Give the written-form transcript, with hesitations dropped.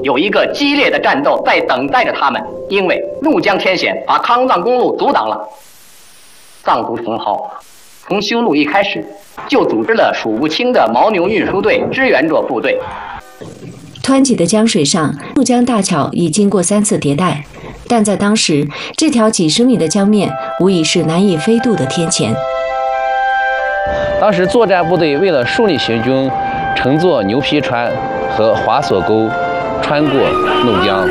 有一个激烈的战斗在等待着他们，因为怒江天险把康藏公路阻挡了。藏族同胞从修路一开始就组织了数不清的牦牛运输队支援着部队。 湍急的江水上，怒江大桥已经过3次迭代，但在当时，这条几十米的江面无疑是难以飞渡的天堑。 当时作战部队为了顺利行军，乘坐牛皮船和滑索钩穿过怒江。